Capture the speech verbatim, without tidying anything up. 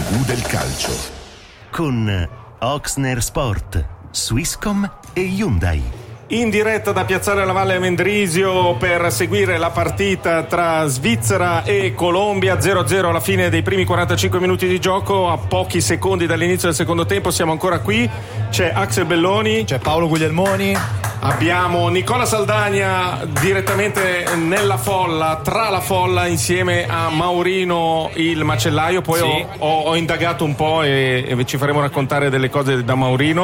tivù del calcio. Con Oxner Sport, Swisscom e Hyundai. In diretta da Piazzale alla Valle Mendrisio per seguire la partita tra Svizzera e Colombia. zero a zero alla fine dei primi quarantacinque minuti di gioco, a pochi secondi dall'inizio del secondo tempo. Siamo ancora qui, c'è Axel Belloni, c'è Paolo Guglielmoni, abbiamo Nicola Saldagna direttamente nella folla, tra la folla, insieme a Maurino il macellaio. Poi sì. ho, ho, ho indagato un po' e, e ci faremo raccontare delle cose da Maurino.